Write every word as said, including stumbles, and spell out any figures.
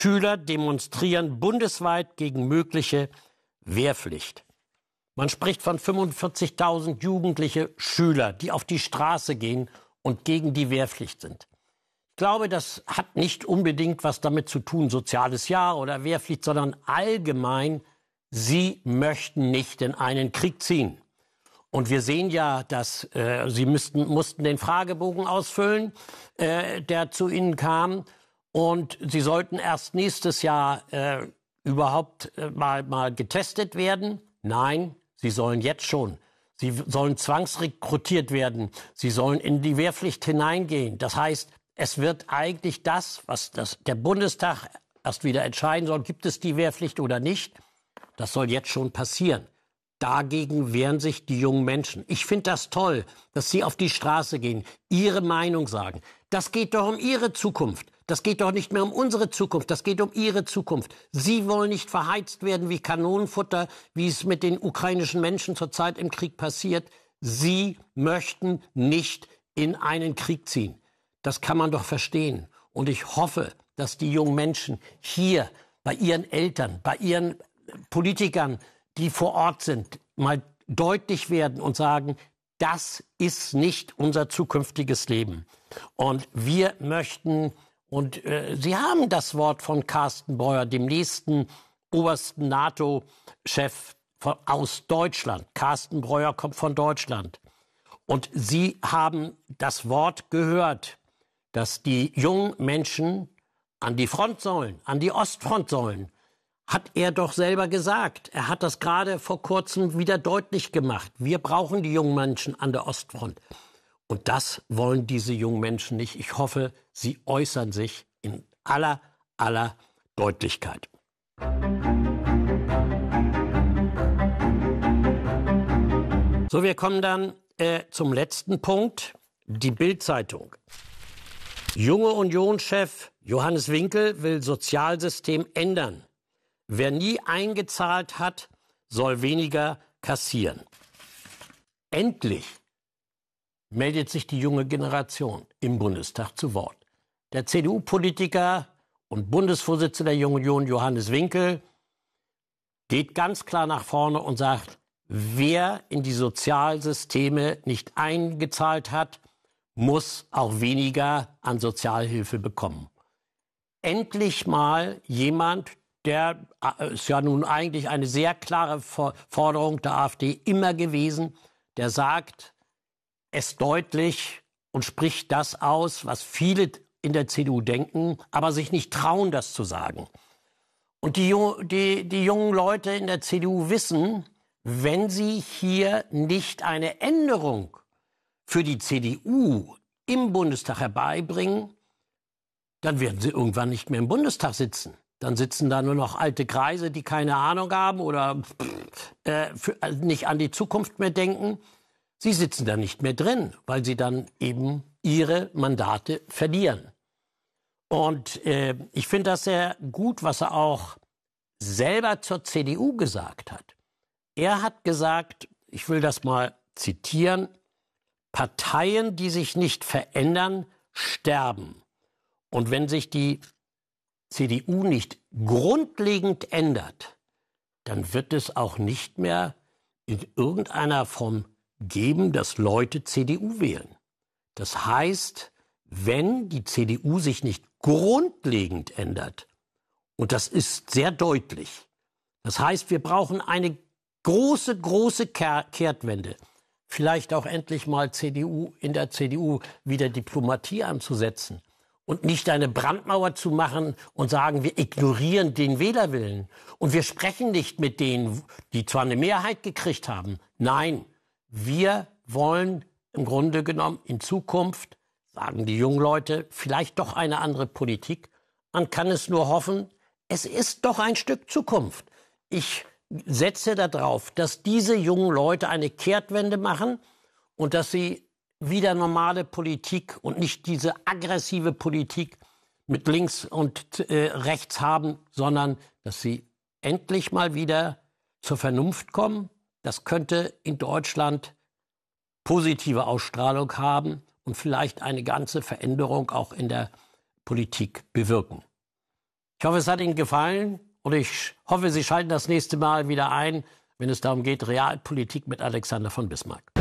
Schüler demonstrieren bundesweit gegen mögliche Wehrpflicht. Man spricht von fünfundvierzigtausend jugendliche Schüler, die auf die Straße gehen und gegen die Wehrpflicht sind. Ich glaube, das hat nicht unbedingt was damit zu tun, soziales Jahr oder Wehrpflicht, sondern allgemein, sie möchten nicht in einen Krieg ziehen. Und wir sehen ja, dass äh, sie müssten, mussten den Fragebogen ausfüllen, äh, der zu ihnen kam. Und sie sollten erst nächstes Jahr äh, überhaupt äh, mal, mal getestet werden. Nein, sie sollen jetzt schon. Sie sollen zwangsrekrutiert werden. Sie sollen in die Wehrpflicht hineingehen. Das heißt, es wird eigentlich das, was das, der Bundestag erst wieder entscheiden soll, gibt es die Wehrpflicht oder nicht, das soll jetzt schon passieren. Dagegen wehren sich die jungen Menschen. Ich finde das toll, dass sie auf die Straße gehen, ihre Meinung sagen. Das geht doch um ihre Zukunft. Das geht doch nicht mehr um unsere Zukunft. Das geht um ihre Zukunft. Sie wollen nicht verheizt werden wie Kanonenfutter, wie es mit den ukrainischen Menschen zurzeit im Krieg passiert. Sie möchten nicht in einen Krieg ziehen. Das kann man doch verstehen. Und ich hoffe, dass die jungen Menschen hier bei ihren Eltern, bei ihren Politikern, die vor Ort sind, mal deutlich werden und sagen, das ist nicht unser zukünftiges Leben. Und wir möchten, und äh, Sie haben das Wort von Carsten Breuer, dem nächsten obersten NATO-Chef aus Deutschland. Carsten Breuer kommt von Deutschland. Und Sie haben das Wort gehört, dass die jungen Menschen an die Front sollen, an die Ostfront sollen. Hat er doch selber gesagt. Er hat das gerade vor kurzem wieder deutlich gemacht. Wir brauchen die jungen Menschen an der Ostfront. Und das wollen diese jungen Menschen nicht. Ich hoffe, sie äußern sich in aller, aller Deutlichkeit. So, wir kommen dann äh, zum letzten Punkt. Die Bild-Zeitung. Junge Union-Chef Johannes Winkel will Sozialsystem ändern. Wer nie eingezahlt hat, soll weniger kassieren. Endlich meldet sich die junge Generation im Bundestag zu Wort. Der C D U-Politiker und Bundesvorsitzende der Jungen Union Johannes Winkel geht ganz klar nach vorne und sagt, wer in die Sozialsysteme nicht eingezahlt hat, muss auch weniger an Sozialhilfe bekommen. Endlich mal jemand, der ist ja nun eigentlich eine sehr klare Forderung der AfD immer gewesen, der sagt es deutlich und spricht das aus, was viele in der C D U denken, aber sich nicht trauen, das zu sagen. Und die, die, die jungen Leute in der C D U wissen, wenn sie hier nicht eine Änderung für die C D U im Bundestag herbeibringen, dann werden sie irgendwann nicht mehr im Bundestag sitzen. Dann sitzen da nur noch alte Greise, die keine Ahnung haben oder äh, für, also nicht an die Zukunft mehr denken. Sie sitzen da nicht mehr drin, weil sie dann eben ihre Mandate verlieren. Und äh, ich finde das sehr gut, was er auch selber zur C D U gesagt hat. Er hat gesagt, ich will das mal zitieren, Parteien, die sich nicht verändern, sterben. Und wenn sich die C D U nicht grundlegend ändert, dann wird es auch nicht mehr in irgendeiner Form geben, dass Leute C D U wählen. Das heißt, wenn die C D U sich nicht grundlegend ändert, und das ist sehr deutlich, das heißt, wir brauchen eine große, große Kehr- Kehrtwende. Vielleicht auch endlich mal C D U in der C D U wieder Diplomatie anzusetzen. Und nicht eine Brandmauer zu machen und sagen, wir ignorieren den Wählerwillen. Und wir sprechen nicht mit denen, die zwar eine Mehrheit gekriegt haben. Nein, wir wollen im Grunde genommen in Zukunft, sagen die jungen Leute, vielleicht doch eine andere Politik. Man kann es nur hoffen, es ist doch ein Stück Zukunft. Ich setze darauf, dass diese jungen Leute eine Kehrtwende machen und dass sie wieder normale Politik und nicht diese aggressive Politik mit links und äh, rechts haben, sondern dass sie endlich mal wieder zur Vernunft kommen. Das könnte in Deutschland positive Ausstrahlung haben und vielleicht eine ganze Veränderung auch in der Politik bewirken. Ich hoffe, es hat Ihnen gefallen und ich hoffe, Sie schalten das nächste Mal wieder ein, wenn es darum geht, Realpolitik mit Alexander von Bismarck.